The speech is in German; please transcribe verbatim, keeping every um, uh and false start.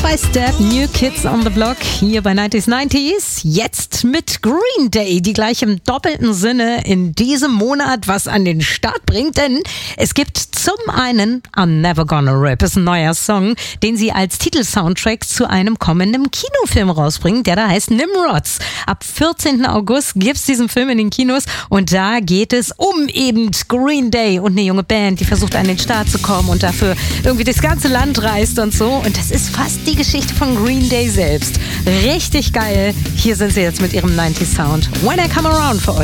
bei Step, New Kids on the Block, hier bei neunzig neunzigs. Jetzt mit Green Day, die gleich im doppelten Sinne in diesem Monat was an den Start bringt. Denn es gibt zum einen I'm Never Gonna Rip, ist ein neuer Song, den sie als Titelsoundtrack zu einem kommenden Kinofilm rausbringen, der da heißt Nimrods. Ab vierzehnten August gibt's diesen Film in den Kinos und da geht es um eben Green Day und eine junge Band, die versucht an den Start zu kommen und dafür irgendwie das ganze Land reist und so. Und das ist fast die Geschichte von Green Day selbst. Richtig geil. Hier sind sie jetzt mit ihrem neunzig Sound. When I Come Around für euch.